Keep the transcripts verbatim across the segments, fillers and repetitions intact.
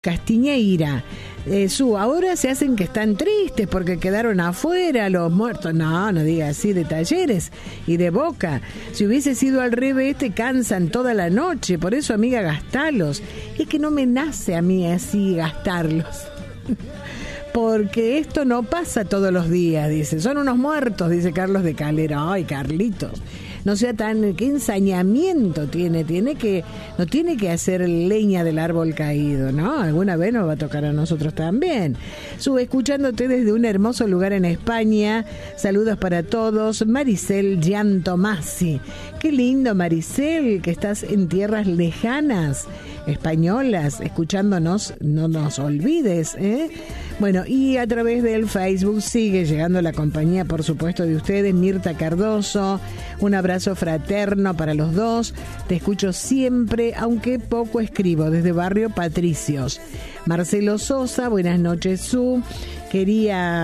Castiñeira. Eh, su, ahora se hacen que están tristes porque quedaron afuera los muertos. No, no diga así, de Talleres y de Boca. Si hubiese sido al revés, te cansan toda la noche. Por eso, amiga, gastalos. Es que no me nace a mí así gastarlos. Porque esto no pasa todos los días, dice. Son unos muertos, dice Carlos de Calera. Ay, Carlitos. No sea tan, qué ensañamiento tiene, tiene que, no tiene que hacer leña del árbol caído, ¿no? Alguna vez nos va a tocar a nosotros también. Sube escuchándote desde un hermoso lugar en España. Saludos para todos. Maricel Giantomasi. Qué lindo, Maricel, que estás en tierras lejanas, españolas, escuchándonos, no nos olvides, ¿eh? Bueno, y a través del Facebook sigue llegando la compañía, por supuesto, de ustedes. Mirta Cardoso, un abrazo fraterno para los dos. Te escucho siempre, aunque poco escribo, desde Barrio Patricios. Marcelo Sosa, buenas noches, Su. Quería,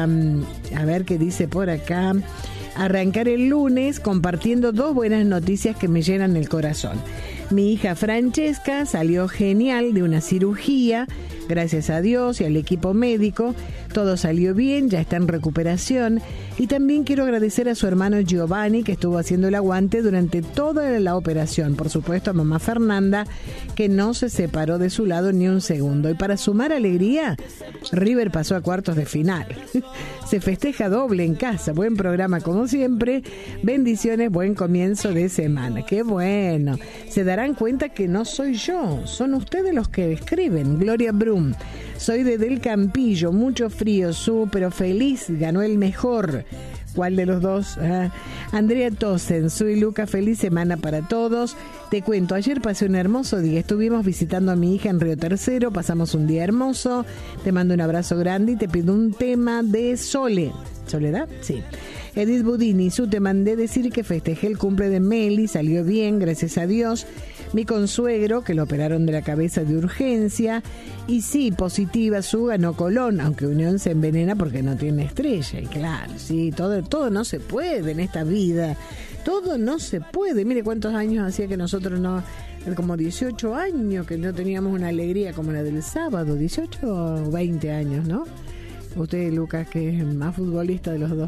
a ver qué dice por acá, arrancar el lunes compartiendo dos buenas noticias que me llenan el corazón. Mi hija Francesca salió genial de una cirugía, gracias a Dios y al equipo médico. Todo salió bien, ya está en recuperación. Y también quiero agradecer a su hermano Giovanni, que estuvo haciendo el aguante durante toda la operación. Por supuesto, a mamá Fernanda, que no se separó de su lado ni un segundo. Y para sumar alegría, River pasó a cuartos de final. Se festeja doble en casa. Buen programa como siempre. Bendiciones, buen comienzo de semana. ¡Qué bueno! Se darán cuenta que no soy yo, son ustedes los que escriben. Gloria Brum. Soy de Del Campillo, mucho frío, Su, pero feliz, ganó el mejor. ¿Cuál de los dos? Ah, Andrea Tosen, soy Luca, feliz semana para todos. Te cuento, ayer pasé un hermoso día, estuvimos visitando a mi hija en Río Tercero, pasamos un día hermoso. Te mando un abrazo grande y te pido un tema de Sole. ¿Soledad? Sí. Edith Budini, Su, te mandé decir que festejé el cumple de Meli, salió bien, gracias a Dios. Mi consuegro, que lo operaron de la cabeza de urgencia. Y sí, positiva, Su, ganó Colón, aunque Unión se envenena porque no tiene estrella. Y claro, sí, todo, todo no se puede en esta vida. Todo no se puede. Mire cuántos años hacía que nosotros no... Como dieciocho años que no teníamos una alegría como la del sábado. dieciocho o veinte años, ¿no? Usted, Lucas, que es más futbolista de los dos.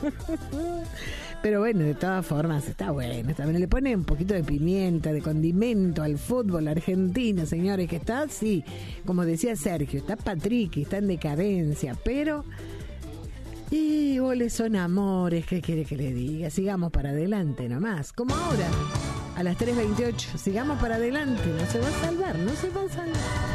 Pero bueno, de todas formas, está bueno. También le pone un poquito de pimienta, de condimento al fútbol argentino, señores, que está así, como decía Sergio, está Patrick, está en decadencia, pero... Y goles son amores, ¿qué quiere que le diga? Sigamos para adelante nomás, como ahora, a las tres veintiocho. Sigamos para adelante, no se va a salvar, no se va a salvar.